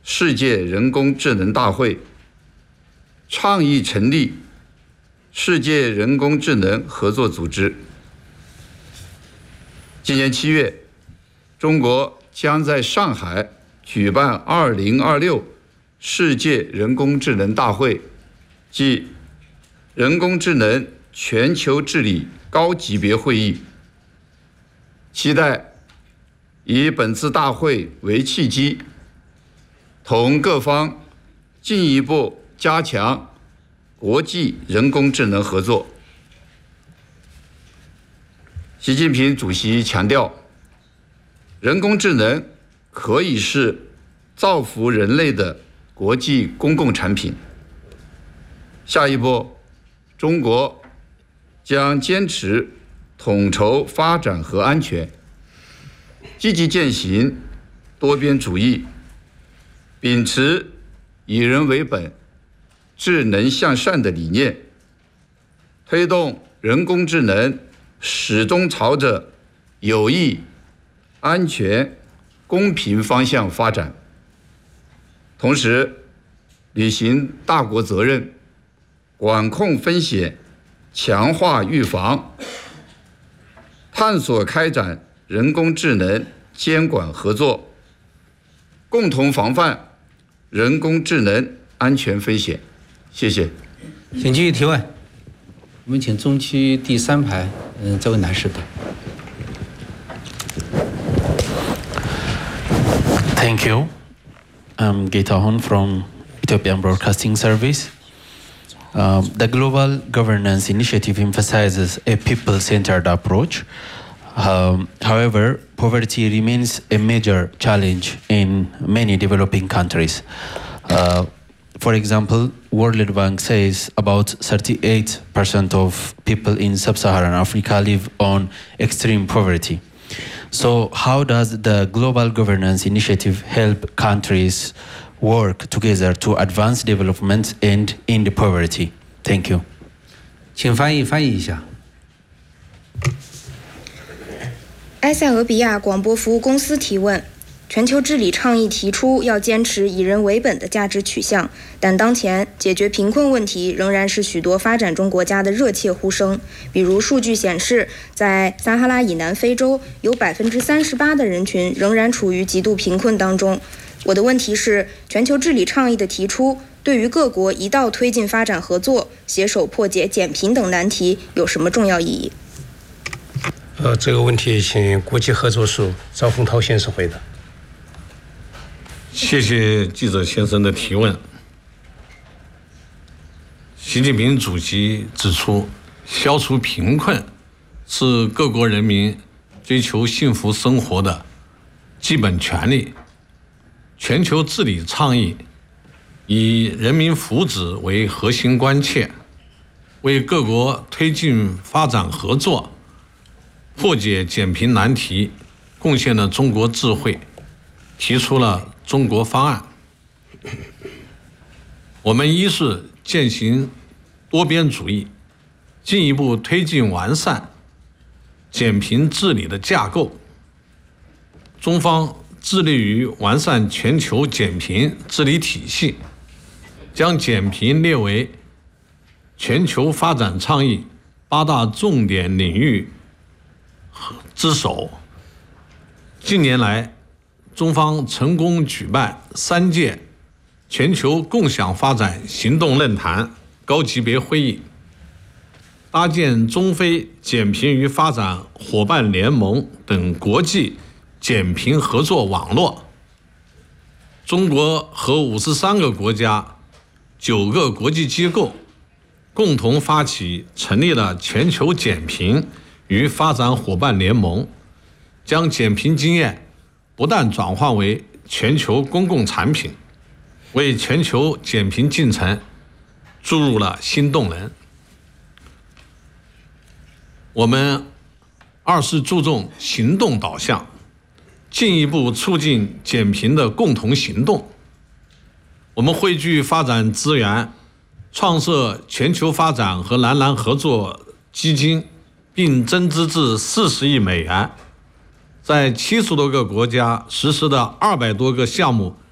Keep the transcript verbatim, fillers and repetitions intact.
世界人工智能大会，倡议成立世界人工智能合作组织。今年七月，中国将在上海举办二零二六世界人工智能大会，即人工智能全球治理高级别会议。期待以本次大会为契机，同各方进一步加强国际人工智能合作。习近平主席强调，人工智能可以是造福人类的国际公共产品。下一步，中国将坚持统筹发展和安全，积极践行多边主义，秉持以人为本、智能向善的理念，推动人工智能始终朝着有益、安全、公平方向发展。同时，履行大国责任，管控风险，强化预防，探索开展人工智能监管合作，共同防范人工智能安全风险。谢谢。 请继续提问。我们请中区第三排，嗯，这位男士的。 Thank you. I'm Getahon from Ethiopian Broadcasting Service. Um, the Global Governance Initiative emphasizes a people-centered approach. Um, however, poverty remains a major challenge in many developing countries. Uh, for example, World Bank says about thirty-eight percent of people in sub-Saharan Africa live on extreme poverty. So how does the Global Governance Initiative help countries work together to advance development and end poverty? Thank you. 请翻译翻译一下。 埃塞俄比亚广播服务公司提问：全球治理倡议提出要坚持以人为本的价值取向，但当前解决贫困问题仍然是许多发展中国家的热切呼声。比如，数据显示，在撒哈拉以南非洲，有百分之三十八的人群仍然处于极度贫困当中。我的问题是，全球治理倡议的提出，对于各国一道推进发展合作、携手破解减贫等难题有什么重要意义？ 呃，这个问题请国际合作署赵凤涛先生回答。 谢谢记者先生的提问。习近平主席指出，消除贫困是各国人民追求幸福生活的基本权利。全球治理倡议以人民福祉为核心关切，为各国推进发展合作、破解减贫难题贡献了中国智慧，提出了中国方案。我们一是践行多边主义，进一步推进完善减贫治理的架构。中方致力于完善全球减贫治理体系，将减贫列为全球发展倡议八大重点领域之首。近年来，中方成功举办三届全球共享发展行动论坛高级别会议，搭建中非减贫与发展伙伴联盟等国际减贫合作网络。中国和五十三个国家、九个国际机构共同发起成立了全球减贫与发展伙伴联盟，将减贫经验不断转化为全球公共产品，为全球减贫进程注入了新动能。我们二是注重行动导向，进一步促进减贫的共同行动。我们汇聚发展资源，创设全球发展和南南合作基金，并增资至四十亿美元，在七十多个国家实施的二百多个项目